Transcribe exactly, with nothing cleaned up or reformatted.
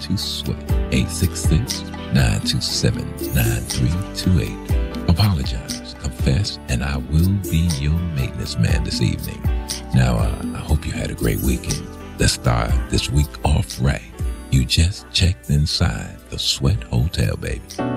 to Sweat. eight six six, nine two seven, nine three two eight. Apologize, confess, and I will be your maintenance man this evening. Now, uh, I hope you had a great weekend. Let's start this week off right. You just checked inside the Sweat Hotel, baby.